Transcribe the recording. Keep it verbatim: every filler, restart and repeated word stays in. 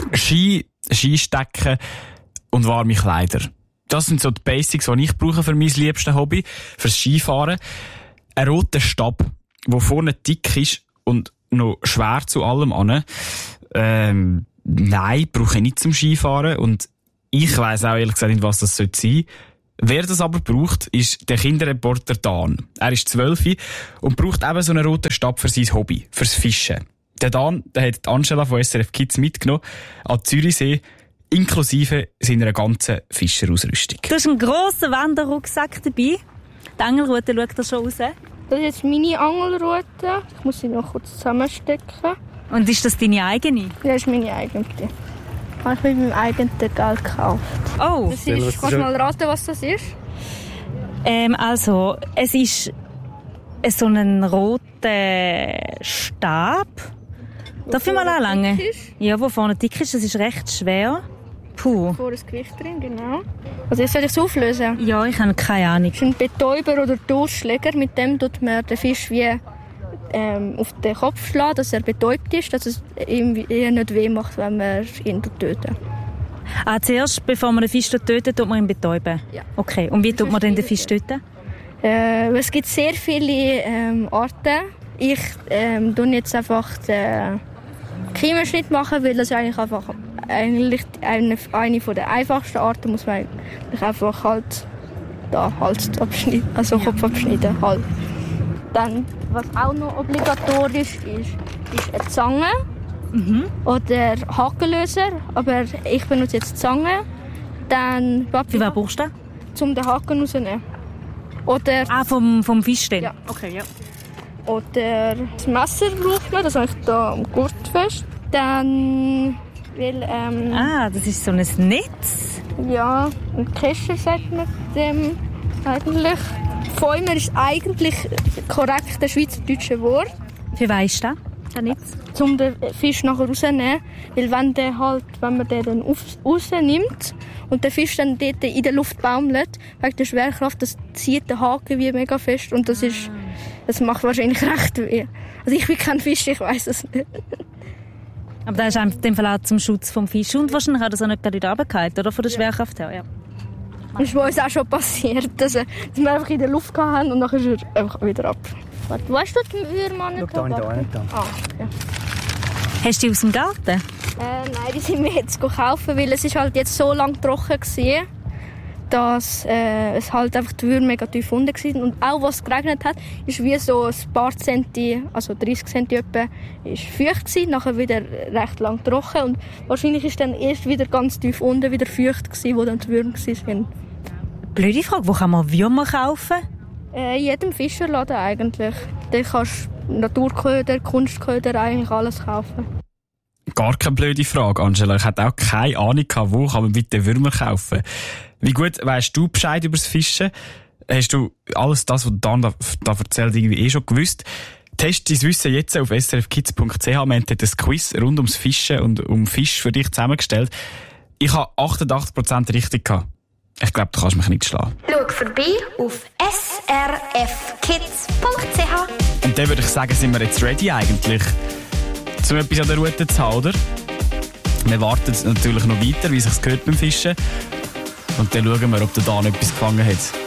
Ski, Skistecken und warme Kleider. Das sind so die Basics, die ich brauche für mein liebstes Hobby, fürs Skifahren. Ein roter Stab, der vorne dick ist und noch schwer zu allem an. Ähm, nein, brauche ich nicht zum Skifahren. Und ich weiss auch ehrlich gesagt nicht, was das sein sollte. Wer das aber braucht, ist der Kinderreporter Dan. Er ist zwölf und braucht eben so einen roten Stab für sein Hobby, fürs Fischen. Der Dan, der hat Angela von S R F Kids mitgenommen an Zürichsee, inklusive seiner ganzen Fischerausrüstung. Du hast einen grossen Wanderrucksack dabei. Die Angelrute schaut da schon raus. Das ist jetzt meine Angelrute. Ich muss sie noch kurz zusammenstecken. Und ist das deine eigene? Das ist meine eigene. Ich habe mit meinem eigenen Geld gekauft. Oh! Das ist, kannst du mal raten, was das ist? Ähm, also, es ist so ein roter Stab. Darf ich mal anlangen? Ja, wo vorne dick ist. Das ist recht schwer. Puh. Vor das Gewicht drin, genau. Also jetzt soll ich es auflösen? Ja, ich habe keine Ahnung. Das ist ein Betäuber oder Durchschläger. Mit dem tut man den Fisch wie ähm, auf den Kopf schlagen, dass er betäubt ist, dass es ihm eher nicht weh macht, wenn man ihn tötet. Ah, zuerst, bevor man den Fisch tötet, tut man ihn betäuben? Ja. Okay, und wie tut man denn den Fisch töten? Äh, es gibt sehr viele ähm, Arten. Ich ähm, tue jetzt einfach den Kiemenschnitt machen, weil das eigentlich einfach eigentlich eine, eine von der einfachsten Arten muss man einfach halt da Hals abschneiden, also Kopf abschneiden halt. Dann, was auch noch obligatorisch ist, ist eine Zange mhm. oder Hakenlöser, aber ich benutze jetzt Zange. Dann Wie was brauchst du? Um den Haken rauszunehmen. Oder ah, vom, vom Fisch dann? Ja. Okay, ja. Oder das Messer braucht man, das habe ich da am Gurt fest. Dann, weil, ähm, ah, das ist so ein Netz? Ja, ein Kescher sagt man dem eigentlich. Fäumer ist eigentlich korrekt das schweizerdeutsche Wort. Wie weisst du das? Netz? Um den Fisch nachher rauszunehmen. Weil wenn, der halt, wenn man den dann auf, rausnimmt und der Fisch dann dort in der Luft baumelt, wegen der Schwerkraft, das zieht den Haken wie mega fest und das ist, das macht wahrscheinlich recht weh. Also ich bin kein Fisch, ich weiss es nicht. Aber das ist einfach in dem Fall auch zum Schutz vom Fisch und wahrscheinlich hat das auch nicht gerade wieder runtergefallen, oder? Von der Schwerkraft her, ja. Das ist bei uns auch schon passiert, dass, dass wir einfach in der Luft hatten und dann ist er einfach wieder ab. Warte, weißt du den Würmann nicht? Schau da, da, nicht da. Ah, ja. Hast du die aus dem Garten? Äh, nein, die sind wir jetzt kaufen, weil es ist halt jetzt so lange trocken war, dass äh, es halt einfach die Würmer mega tief unten waren. Und auch was es geregnet hat, ist wie so ein paar Zenti, also dreißig Zenti etwa, ist feucht gewesen, nachher wieder recht lang trocken und wahrscheinlich ist dann erst wieder ganz tief unten wieder feucht gewesen, wo dann die Würmer waren. Blöde Frage, wo kann man Würmer kaufen? Äh, in jedem Fischerladen eigentlich. Da kannst du Naturköder, Kunstköder, eigentlich alles kaufen. Gar keine blöde Frage, Angela. Ich hatte auch keine Ahnung, wo kann man bitte Würmer kaufen. Wie gut weisst du Bescheid über das Fischen? Hast du alles das, was Dan da, da erzählt, irgendwie eh schon gewusst? Test dein Wissen jetzt auf s r f kids punkt c h. Wir haben ein Quiz rund ums Fischen und um Fisch für dich zusammengestellt. Ich habe achtundachtzig Prozent richtig gehabt. Ich glaube, du kannst mich nicht schlagen. Schau vorbei auf s r f kids punkt c h. Und dann würde ich sagen, sind wir jetzt ready eigentlich, um etwas an der Route zu haben, oder? Wir warten natürlich noch weiter, wie es sich gehört beim Fischen. Und dann schauen wir, ob der Dan etwas gefangen hat.